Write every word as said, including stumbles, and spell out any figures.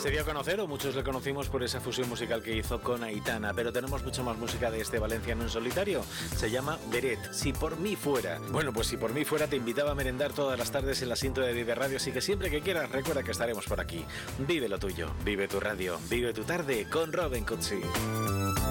Se dio a conocer, o muchos le conocimos por esa fusión musical que hizo con Aitana, pero tenemos mucho más música de este valenciano en solitario. Se llama Beret, Si por mí fuera. Bueno, pues si por mí fuera te invitaba a merendar todas las tardes en la cinta de Vive Radio, así que siempre que quieras recuerda que estaremos por aquí. Vive lo tuyo, vive tu radio, vive tu tarde con Robin Cutsi.